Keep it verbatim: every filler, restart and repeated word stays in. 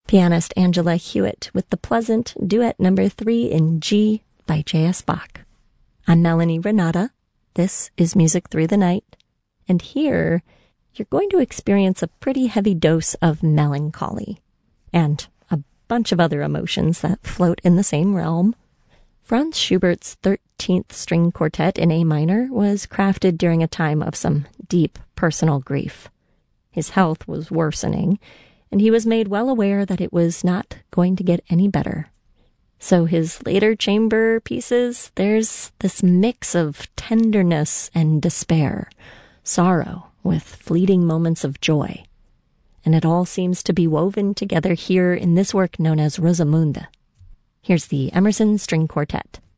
Pianist Angela Hewitt with the pleasant duet number three in G by J S. Bach. I'm Melanie Renata. This is Music Through the Night. And here, you're going to experience a pretty heavy dose of melancholy and a bunch of other emotions that float in the same realm. Franz Schubert's thirteenth String Quartet in A minor was crafted during a time of some deep personal grief. His health was worsening, and he was made well aware that it was not going to get any better. So his later chamber pieces, there's this mix of tenderness and despair, sorrow with fleeting moments of joy. And it all seems to be woven together here in this work known as Rosamunde. Here's the Emerson String Quartet.